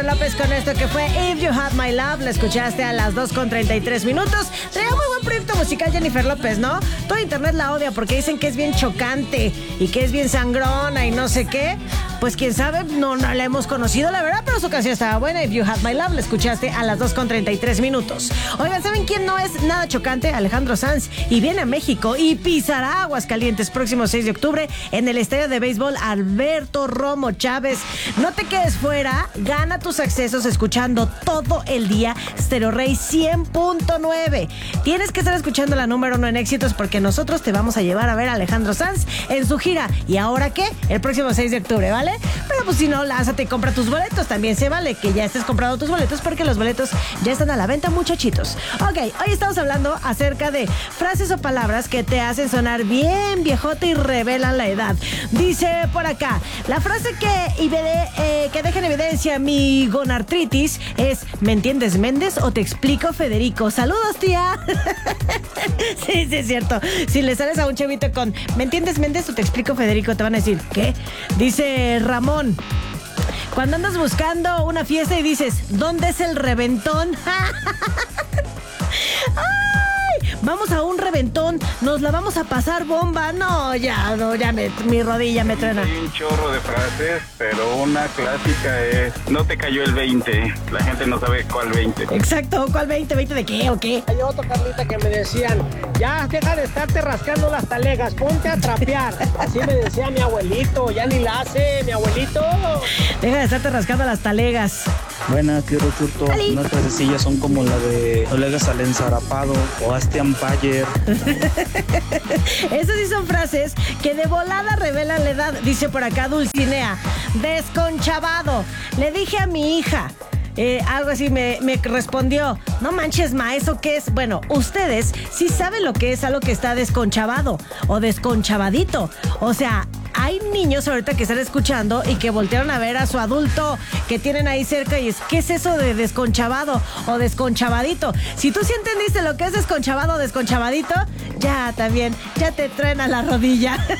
López con esto que fue If You Had My Love. La escuchaste a las 2:33 minutos. Traía muy buen proyecto musical Jennifer López, ¿no? Todo internet la odia porque dicen que es bien chocante y que es bien sangrona y no sé qué. Pues quién sabe, no la hemos conocido, la verdad, pero su canción estaba buena. If You Had My Love, la escuchaste a las 2:33 minutos. Oigan, ¿saben quién no es nada chocante? Alejandro Sanz. Y viene a México y pisará Aguascalientes próximo 6 de octubre en el estadio de béisbol Alberto Romo Chávez. No te quedes fuera, gana tus accesos escuchando todo el día Stereo Rey 100.9. Tienes que estar escuchando la número 1 en éxitos porque nosotros te vamos a llevar a ver a Alejandro Sanz en su gira. ¿Y ahora qué? El próximo 6 de octubre, ¿vale? Pero pues si no, lánzate y compra tus boletos. También se vale que ya estés comprando tus boletos porque los boletos ya están a la venta, muchachitos. Ok, hoy estamos hablando acerca de frases o palabras que te hacen sonar bien viejote y revelan la edad. Dice por acá, la frase que deja en evidencia mi gonartritis es: ¿me entiendes, Méndez? ¿O te explico, Federico? Saludos, tía. Sí, es cierto. Si le sales a un chavito con ¿me entiendes, Méndez? ¿O te explico, Federico? Te van a decir ¿qué? Dice Ramón, cuando andas buscando una fiesta y dices ¿dónde es el reventón? Vamos a un reventón, nos la vamos a pasar bomba. No, mi rodilla me truena. Hay un chorro de frases, pero una clásica es no te cayó el 20. La gente no sabe cuál 20. Exacto, ¿cuál 20? ¿20 de qué o qué? Hay otro, Carlita, que me decían, ya deja de estarte rascando las talegas, ponte a trapear. Así me decía mi abuelito, ya ni la hace, mi abuelito. Deja de estarte rascando las talegas. Buenas, quiero curto. Unas frasecillas son como la de no le hagas al ensarapado o hazte Empire. Esas sí son frases que de volada revelan la edad. Dice por acá Dulcinea, desconchavado. Le dije a mi hija, algo así me respondió, no manches, ma, ¿eso qué es? Bueno, ustedes sí saben lo que es algo que está desconchavado o desconchavadito. O sea, hay niños ahorita que están escuchando y que voltearon a ver a su adulto que tienen ahí cerca y es, ¿qué es eso de desconchavado o desconchavadito? Si tú sí entendiste lo que es desconchavado o desconchavadito, ya también, ya te truena la rodilla.